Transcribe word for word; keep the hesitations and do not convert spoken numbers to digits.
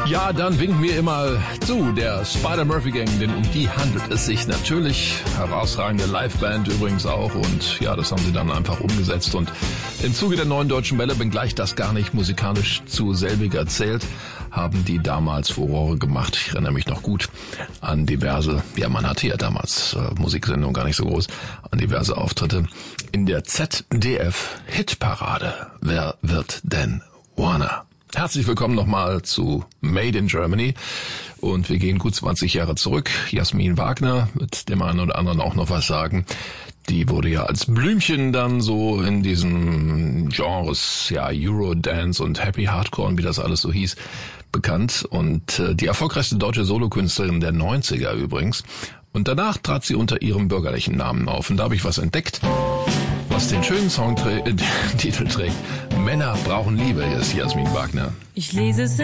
Ja, dann winkt mir immer zu, der Spider-Murphy-Gang, denn um die handelt es sich natürlich. Herausragende Liveband übrigens auch, und ja, das haben sie dann einfach umgesetzt. Und im Zuge der Neuen Deutschen Welle, wenngleich das gar nicht musikalisch zu selbig erzählt, haben die damals Furore gemacht. Ich erinnere mich noch gut an diverse, ja, man hatte ja damals äh, Musiksendungen gar nicht so groß, an diverse Auftritte in der Z D F-Hitparade. Wer wird denn Warner? Herzlich willkommen nochmal zu Made in Germany, und wir gehen gut zwanzig Jahre zurück. Jasmin Wagner, mit dem einen oder anderen auch noch was sagen. Die wurde ja als Blümchen dann so in diesen Genres, ja, Eurodance und Happy Hardcore und wie das alles so hieß, bekannt, und äh, die erfolgreichste deutsche Solokünstlerin der neunziger übrigens. Und danach trat sie unter ihrem bürgerlichen Namen auf, und da habe ich was entdeckt, was den schönen Songtitel trägt. Männer brauchen Liebe. Hier ist Jasmin Wagner. Ich lese es in